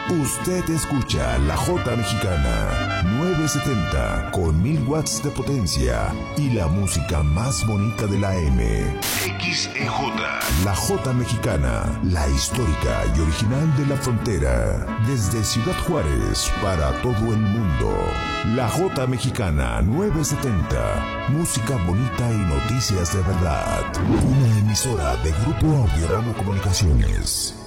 Usted escucha la Jota Mexicana 970 con 1000 watts de potencia y la música más bonita de la M. XEJ. La Jota Mexicana, la histórica y original de la frontera. Desde Ciudad Juárez para todo el mundo. La Jota Mexicana 970. Música bonita y noticias de verdad. Una emisora de Grupo Audiodrama Comunicaciones.